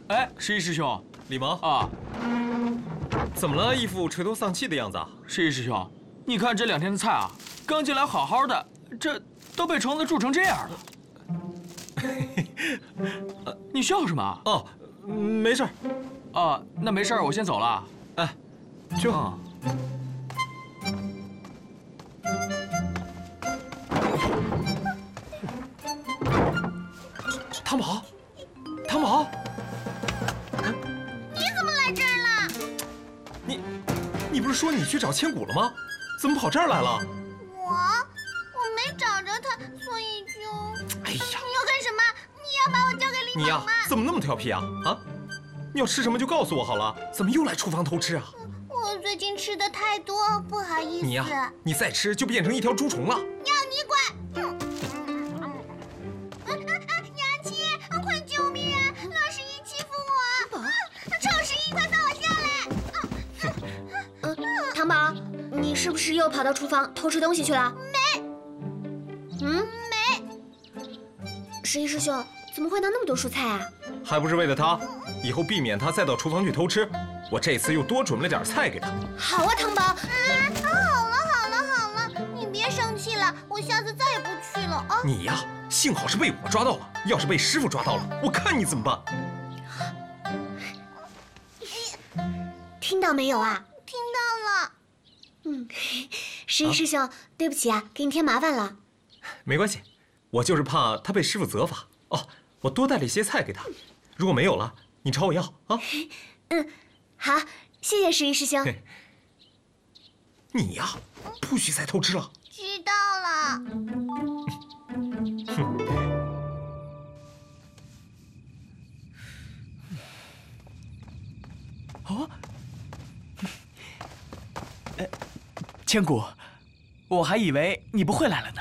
哎，十一师兄， 李萌啊， 怎么了？一副垂头丧气的样子啊！ 十一师兄，你看这2天的菜啊，刚进来好好的，这都被虫子蛀成这样了。你笑什么？ 哦，没事儿。 啊，那没事儿，我先走了。 哎，就。汤宝，汤宝， 你怎么来这儿了？ 你不是说你去找千古了吗？怎么跑这儿来了？ 我没找着他，所以就…… 哎呀， 你要干什么？你要把我交给李你呀萌吗？ 怎么那么调皮啊？啊，你要吃什么就告诉我好了，怎么又来厨房偷吃啊？ 我最近吃的太多，不好意思。 你呀，你再吃就变成一条猪虫了。 要你管！娘亲，快救命啊！老十一欺负我！臭十一，快放我下来！ 糖宝，你是不是又跑到厨房偷吃东西去了？ 没。 十一师兄，怎么会拿那么多蔬菜啊？ 还不是为了他，以后避免他再到厨房去偷吃。我这次又多准备了点菜给他。 好啊，糖宝。 好了，你别生气了，我下次再也不去了啊。 你呀，幸好是被我抓到了，要是被师傅抓到了，我看你怎么办。 听到没有啊？ 听到了。 十一师兄，对不起啊，给你添麻烦了。 没关系，我就是怕他被师傅责罚。哦，我多带了一些菜给他，如果没有了，你朝我要啊。 好，谢谢十一师兄。 你呀，不许再偷吃了。 知道了。 哦，千古，我还以为你不会来了呢。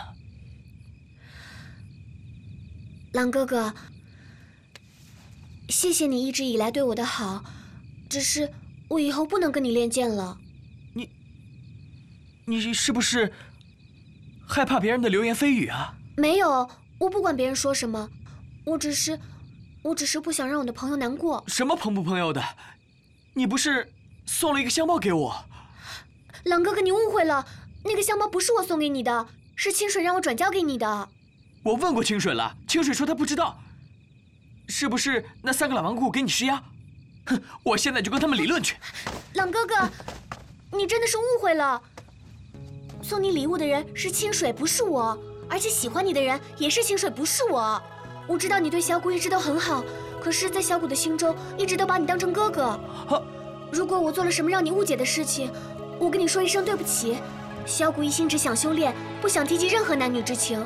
狼哥哥，谢谢你一直以来对我的好，只是我以后不能跟你练剑了。 你是不是害怕别人的流言蜚语啊？ 没有，我不管别人说什么，我只是不想让我的朋友难过。 什么朋不朋友的？你不是送了一个香包给我？ 狼哥哥，你误会了，那个香包不是我送给你的，是清水让我转交给你的。 我问过清水了，清水说他不知道。是不是那3个老顽固给你施压？哼，我现在就跟他们理论去。 狼哥哥，你真的是误会了。送你礼物的人是清水，不是我，而且喜欢你的人也是清水，不是我。我知道你对小谷一直都很好，可是，在小谷的心中，一直都把你当成哥哥。如果我做了什么让你误解的事情，我跟你说一声对不起。小谷一心只想修炼，不想提及任何男女之情。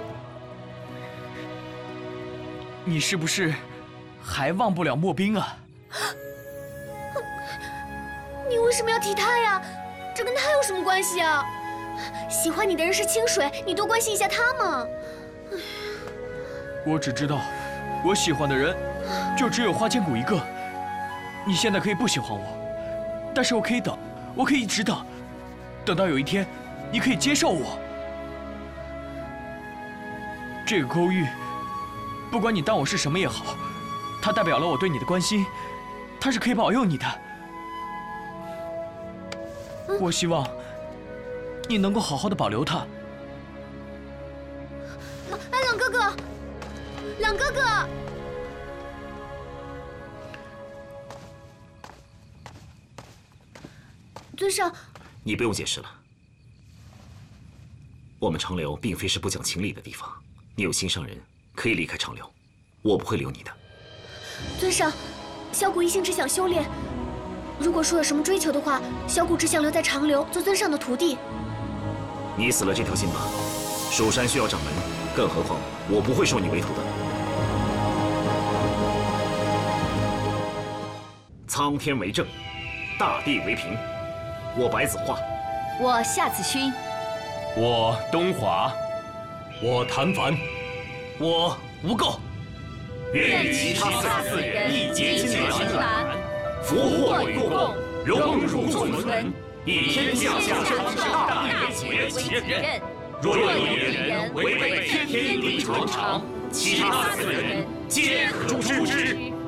你是不是还忘不了莫冰啊？ 你为什么要提他呀？这跟他有什么关系啊？喜欢你的人是清水，你多关心一下他嘛。 我只知道，我喜欢的人就只有花千骨一个。你现在可以不喜欢我，但是我可以等，我可以一直等，等到有一天，你可以接受我。这个勾玉，不管你当我是什么也好，它代表了我对你的关心，它是可以保佑你的。我希望你能够好好的保留它。 狼哥哥，狼哥哥，尊上， 你不用解释了。我们长留并非是不讲情理的地方，你有心上人可以离开长留，我不会留你的。 尊上，小谷一心只想修炼。如果说有什么追求的话，小谷只想留在长留做尊上的徒弟。 你死了这条心吧，蜀山需要掌门，更何况我不会收你为徒的。苍天为证，大地为凭。我白子画， 我夏子勋， 我东华，我谭凡，我吴垢。 愿其他4人一结金銮，福祸与共， 荣辱存存， 以天下相称大义为己任。若有一人违背天地长，其他4人皆可诛之。